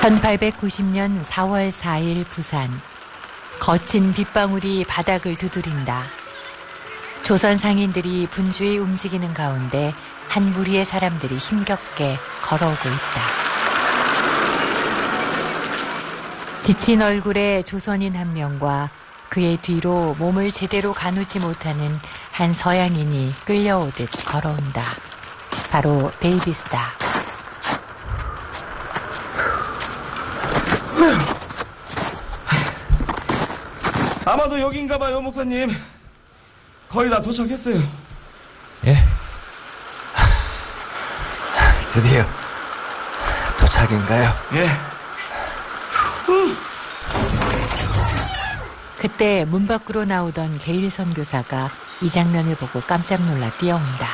1890년 4월 4일 부산. 거친 빗방울이 바닥을 두드린다. 조선 상인들이 분주히 움직이는 가운데 한 무리의 사람들이 힘겹게 걸어오고 있다. 지친 얼굴에 조선인 한 명과 그의 뒤로 몸을 제대로 가누지 못하는 한 서양인이 끌려오듯 걸어온다. 바로 데이비스다. 아마도 여긴가 봐요, 목사님. 거의 다 도착했어요. 예? 드디어 도착인가요? 예. 그때 문 밖으로 나오던 게일 선교사가 이 장면을 보고 깜짝 놀라 뛰어온다.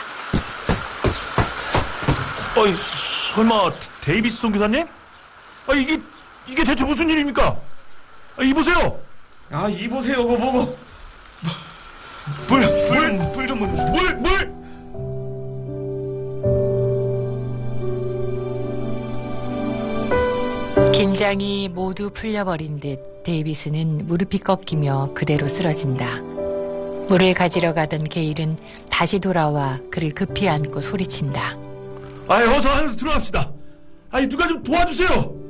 어이, 설마 데이비스 선교사님? 이게 대체 무슨 일입니까? 이보세요. 이보세요, 그거 보고. 불 좀 물! 긴장이 모두 풀려버린 듯 데이비스는 무릎이 꺾이며 그대로 쓰러진다. 물을 가지러 가던 게일은 다시 돌아와 그를 급히 안고 소리친다. 어서 안으로 들어갑시다. 누가 좀 도와주세요.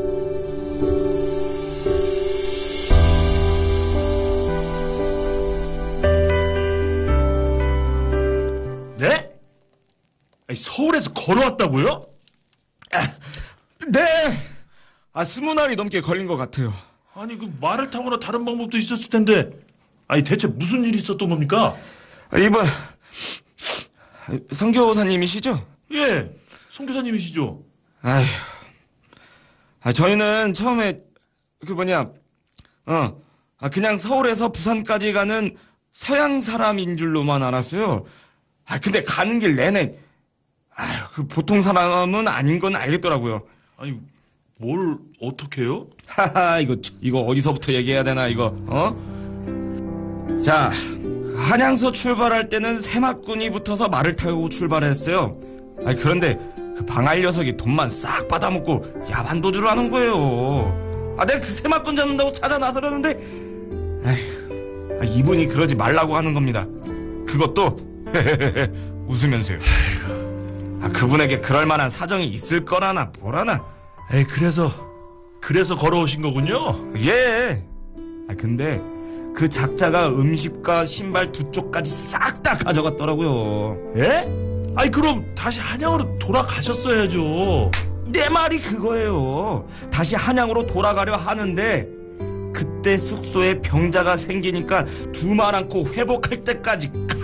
네? 서울에서 걸어왔다고요? 네. 20날이 넘게 걸린 것 같아요. 그 말을 타거나 다른 방법도 있었을 텐데. 대체 무슨 일이 있었던 겁니까? 이번 선교사님이시죠? 예, 선교사님이시죠. 저희는 처음에 그냥 서울에서 부산까지 가는 서양 사람인 줄로만 알았어요. 근데 가는 길 내내 그 보통 사람은 아닌 건 알겠더라고요. 뭘 어떻게 해요? 이거 어디서부터 얘기해야 되나 이거. 자, 한양서 출발할 때는 새막군이 붙어서 말을 타고 출발했어요. 그런데 그 방할 녀석이 돈만 싹 받아먹고 야반도주를 하는 거예요. 내가 그 새막군 잡는다고 찾아 나서려는데 이분이 그러지 말라고 하는 겁니다. 그것도 웃으면서요. 그분에게 그럴 만한 사정이 있을 거라나 뭐라나. 그래서 걸어오신 거군요? 예. 근데 그 작자가 음식과 신발 두 쪽까지 싹 다 가져갔더라고요. 예? 그럼 다시 한양으로 돌아가셨어야죠. 내 말이 그거예요. 다시 한양으로 돌아가려 하는데 그때 숙소에 병자가 생기니까 두말 않고 회복할 때까지